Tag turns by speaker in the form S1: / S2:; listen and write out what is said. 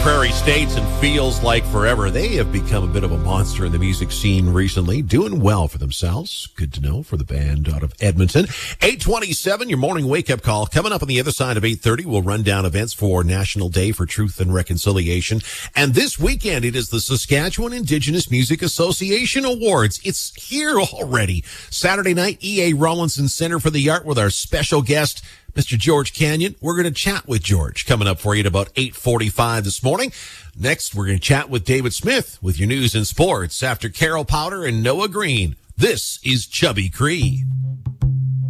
S1: Prairie States and Feels Like Forever. They have become a bit of a monster in the music scene recently, doing well for themselves. Good to know for the band out of Edmonton. 8:27, your morning wake-up call. Coming up on the other side of 8:30, we'll run down events for National Day for Truth and Reconciliation. And this weekend, it is the Saskatchewan Indigenous Music Association Awards. It's here already. Saturday night, E.A. Rawlinson Center for the Art with our special guest, Mr. George Canyon. We're going to chat with George coming up for you at about 8:45 this morning. Next, we're going to chat with David Smith with your news and sports after Carol Powder and Noah Green. This is Chubby Cree.